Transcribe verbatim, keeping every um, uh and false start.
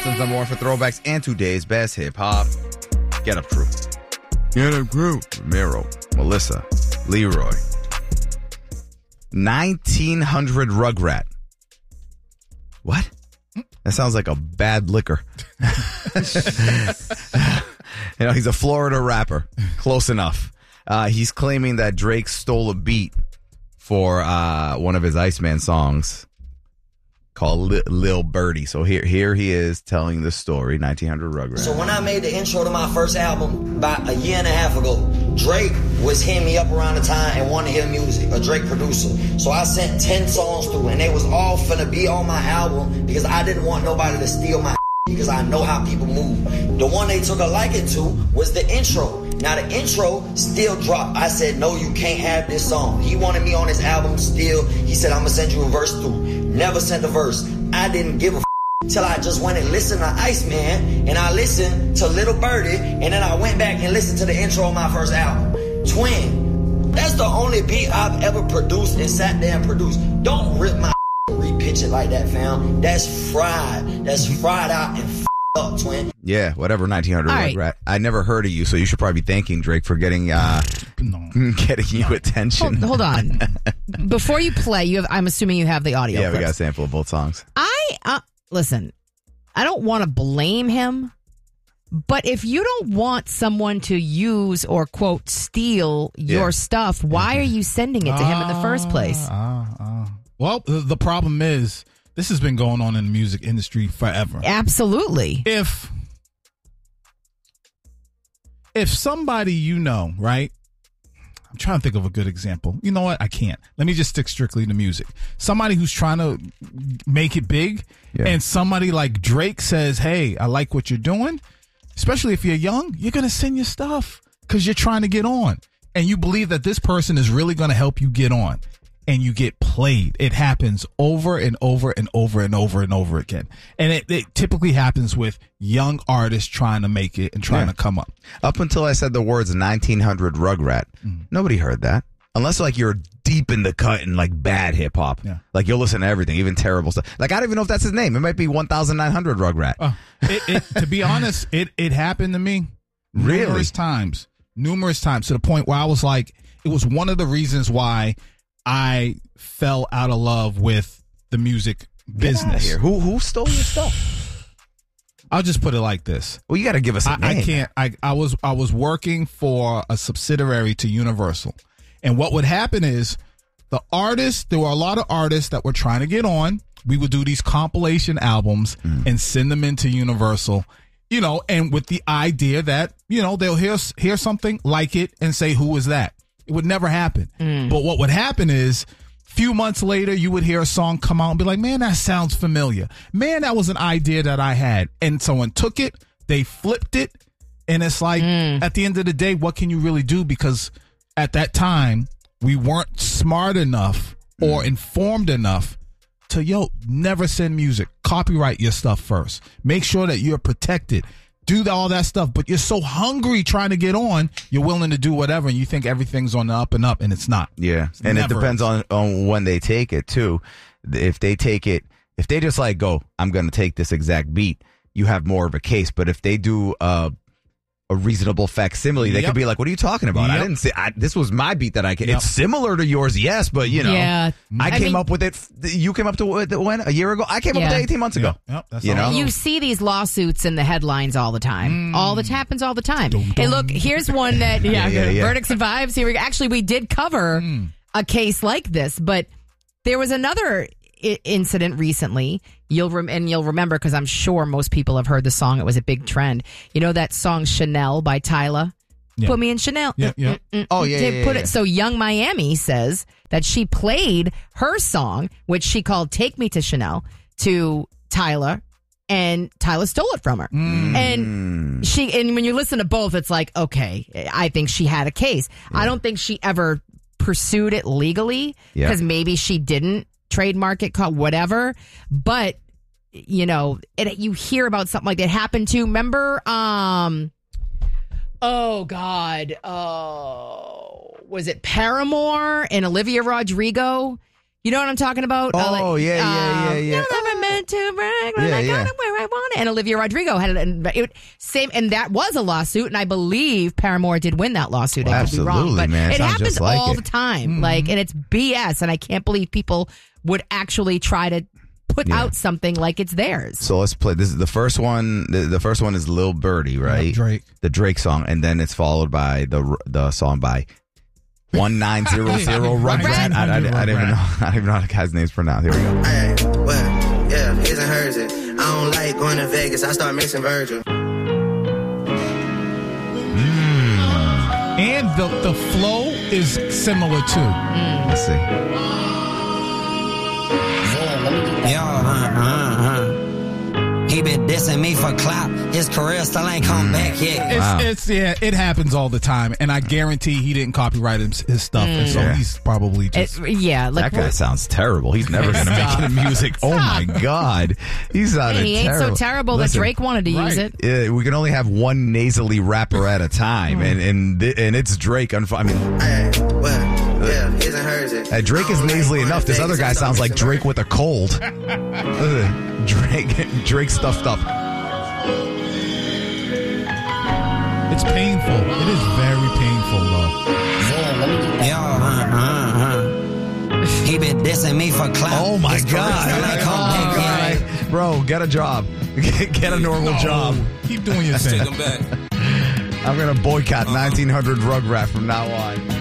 Boston's number one for throwbacks and today's best hip hop. Get Up Crew. Get Up Crew. Miro, Melissa, Leroy. nineteen hundred Rugrat. What? That sounds like a bad liquor. You know, he's a Florida rapper. Close enough. Uh, he's claiming that Drake stole a beat for uh, one of his Iceman songs called Li- Lil Birdie. So here here he is telling the story, nineteen hundred Rugrat. So when I made the intro to my first album about a year and a half ago, Drake was hitting me up around the time and wanted to hear music, a Drake producer. So I sent ten songs through and they was all finna be on my album because I didn't want nobody to steal my because I know how people move. The one they took a liking to was the intro. Now the intro still dropped. I said, no, you can't have this song. He wanted me on his album still. He said, I'm gonna send you a verse through. Never sent a verse. I didn't give a f- till I just went and listened to Iceman, and I listened to Little Birdie, and then I went back and listened to the intro of my first album. Twin, that's the only beat I've ever produced and sat there and produced. Don't rip my repitch it like that, fam. That's fried. That's fried out and f- up, twin. Yeah, whatever, nineteen hundred Right. Rugrat. I never heard of you, so you should probably be thanking Drake for getting uh, No. getting you attention. Hold, hold on. Before you play, you have. I'm assuming you have the audio. Yeah, we clips. got a sample of both songs. I uh, listen. I don't want to blame him, but if you don't want someone to use or quote steal your Yeah. stuff, why are you sending it to him in the first place? Uh, uh. Well, the, the problem is this has been going on in the music industry forever. Absolutely. If if somebody you know, right? I'm trying to think of a good example. You know what? I can't. Let me just stick strictly to music. Somebody who's trying to make it big, Yeah. and somebody like Drake says, hey, I like what you're doing, especially if you're young, you're going to send your stuff because you're trying to get on. And you believe that this person is really going to help you get on. And you get played. It happens over and over and over and over and over again. And it, it typically happens with young artists trying to make it and trying Yeah. to come up. Up until I said the words nineteen hundred Rugrat, nobody heard that. Unless like you're deep in the cut and like bad hip hop. Yeah. Like you'll listen to everything, even terrible stuff. Like I don't even know if that's his name. It might be one thousand nine hundred Rugrat. Uh, it, it, to be honest, it, it happened to me Really? numerous times. Numerous times to the point where I was like, it was one of the reasons why I fell out of love with the music Get outta business. here. Who who stole your stuff? I'll just put it like this. Well, you got to give us a I, name. I can't. I, I was I was working for a subsidiary to Universal, and what would happen is the artists. There were a lot of artists that were trying to get on. We would do these compilation albums Mm. and send them into Universal, you know, and with the idea that you know they'll hear hear something, like it, and say, "Who is that?" It would never happen. But what would happen is, few months later, you would hear a song come out and be like, man, that sounds familiar. Man, that was an idea that I had. And someone took it, they flipped it, and it's like, at the end of the day, what can you really do? Because at that time, we weren't smart enough or informed enough to, yo, never send music. Copyright your stuff first. Make sure that you're protected. Do all that stuff, but you're so hungry trying to get on, you're willing to do whatever, and you think everything's on the up and up, and it's not. Yeah, It's and it never- depends on, on when they take it, too. If they take it, if they just like go, I'm going to take this exact beat, you have more of a case. But if they do uh, a reasonable facsimile, they Yep. could be like, what are you talking about? I Yep. didn't say, I, this was my beat that I came. Yep. It's similar to yours, yes, but you know, Yeah. I, I came mean- up with it. You came up to it when? A year ago? I came up Yeah. with it eighteen months ago. Yep, that's You all know? I You see these lawsuits in the headlines all the time. All that happens all the time. Hey, look, here's one that yeah, Yeah, yeah, yeah. verdicts and vibes. Here we go. Actually, we did cover a case like this, but there was another I- incident recently. You'll rem- and you'll remember because I'm sure most people have heard the song. It was a big trend. You know that song Chanel by Tyla. Yeah. Put me in Chanel. Yeah, yeah. Oh, yeah, They yeah, put yeah. it so Young Miami says that she played her song, which she called "Take Me to Chanel," to Tyler, and Tyler stole it from her. Mm. And she, and when you listen to both, it's like, okay, I think she had a case. I don't think she ever pursued it legally Yeah. because maybe she didn't trademark it, call whatever. But you know, it, you hear about something like that happened to. Remember, um. Oh, God. Oh, was it Paramore and Olivia Rodrigo? You know what I'm talking about? Oh, yeah, yeah, yeah, yeah. You're never meant to brag when Yeah, I got yeah. it where I want and Olivia Rodrigo had an it, same, and that was a lawsuit, and I believe Paramore did win that lawsuit. I could be wrong, Absolutely, but man. It it sounds happens just like all it. the time, Mm-hmm. like, and it's B S, and I can't believe people would actually try to put Yeah. out something like it's theirs. So let's play. This is the first one. The, the first one is Lil Birdie, right? Drake. The Drake song, and then it's followed by the the song by one nine zero zero Rugrat. Rugrat. I, I, I didn't even know. I didn't even know how the guy's name's pronounced. Here we go. Hey, well, yeah, his and hers. It. I don't like going to Vegas. I start mixing Virgil. And the, the flow is similar too. Let's see. Yo, huh, huh, huh. He been dissing me for clout. His career still ain't come back yet. It's, Wow. it's yeah, it happens all the time, and I guarantee he didn't copyright his, his stuff, and so Yeah. he's probably just. It, yeah, like That guy sounds terrible. He's never going to make any music. Oh my God, he's not. and he ain't so terrible that Listen, Drake wanted to use right. it. Uh, we can only have one nasally rapper at a time, and and th- and it's Drake. Unf- I mean, Hey, well, yeah, his and hers. It. uh, Drake is I don't like nasally going to enough. This Vegas. other guy I start sounds like mixing Drake with a cold. Listen, Drake, Drake stuffed up. It's painful. It is very painful, though. Yo, huh, huh, huh. He been dissing me for clout. Oh my His career God! still ain't come Oh, back yet. God. Bro, get a job. Get, get a normal No. job. Keep doing your thing. I'm gonna boycott nineteen hundred Rugrat from now on.